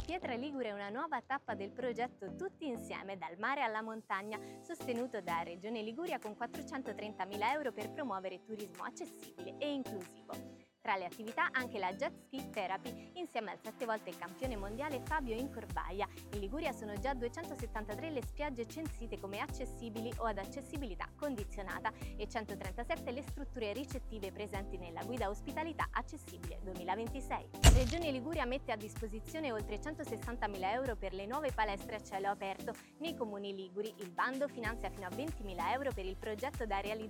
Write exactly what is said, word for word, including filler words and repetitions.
Pietra Ligure è una nuova tappa del progetto Tutti insieme dal mare alla montagna, sostenuto da Regione Liguria con quattrocentotrentamila euro per promuovere turismo accessibile e inclusivo. Tra le attività anche la Jet Ski Therapy insieme al sette volte campione mondiale Fabio Incorbaia. In Liguria sono già duecentosettantatré le spiagge censite come accessibili o ad accessibilità condizionata e centotrentasette le strutture ricettive presenti nella guida ospitalità accessibile duemilaventisei. Regione Liguria mette a disposizione oltre centosessantamila euro per le nuove palestre a cielo aperto nei comuni liguri. Il bando finanzia fino a ventimila euro per il progetto da realizzare